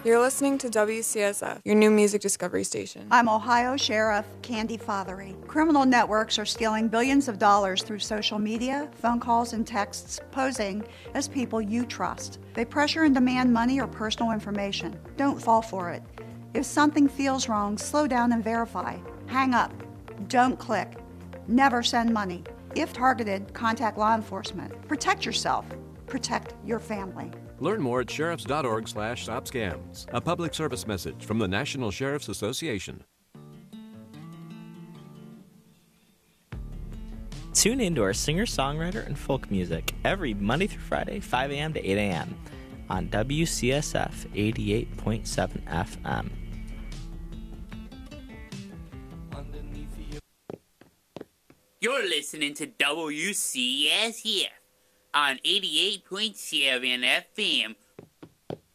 You're listening to WCSF, your new music discovery station. I'm Ohio Sheriff Candy Fothery. Criminal networks are stealing billions of dollars through social media, phone calls, and texts, posing as people you trust. They pressure and demand money or personal information. Don't fall for it. If something feels wrong, slow down and verify. Hang up. Don't click. Never send money. If targeted, contact law enforcement. Protect yourself. Protect your family. Learn more at sheriffs.org/stopscams. A public service message from the National Sheriff's Association. Tune in to our singer-songwriter and folk music every Monday through Friday, 5 a.m. to 8 a.m. on WCSF 88.7 FM. You're listening to WCSF on 88.7 FM,